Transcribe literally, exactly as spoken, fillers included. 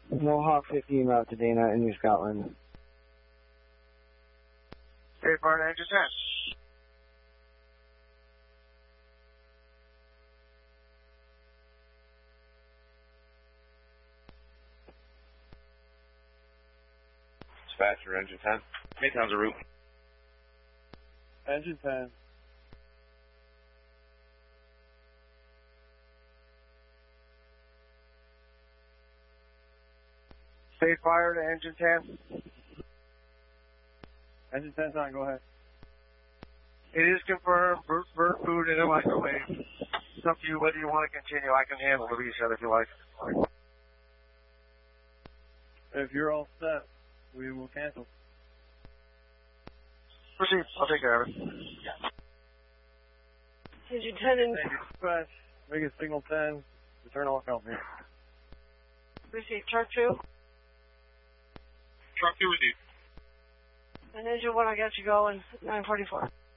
Mohawk fifteen out to Dana in New Scotland. State Fire to Engine ten. Dispatcher, Engine ten. Maytown's a route. Engine ten. State Fire to Engine ten. Engine ten's on, go ahead. It is confirmed, bird, bird food in a microwave. It's up to you whether you want to continue. I can handle the reset if you like. If you're all set, we will cancel. Proceed. I'll take care of it. Engine ten and... Thank you, dispatch. Make it signal ten. Return all company. Receive truck two. Truck two with you. And engine one, I got you going. nine forty-four.